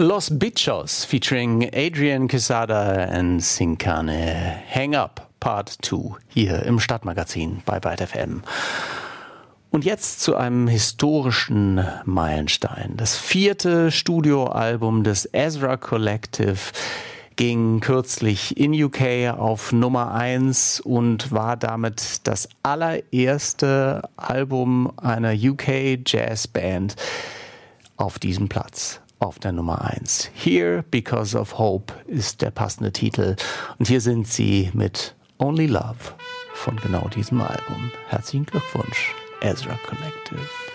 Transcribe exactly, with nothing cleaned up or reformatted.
Los Bichos featuring Adrian Quesada and Sincane. Hang Up Part zwei hier im Stadtmagazin bei Byte F M. Und jetzt zu einem historischen Meilenstein. Das vierte Studioalbum des Ezra Collective ging kürzlich in U K auf Nummer eins und war damit das allererste Album einer U K Jazzband auf diesem Platz, auf der Nummer eins. Here Because of Hope ist der passende Titel. Und hier sind sie mit Only Love von genau diesem Album. Herzlichen Glückwunsch, Ezra Collective.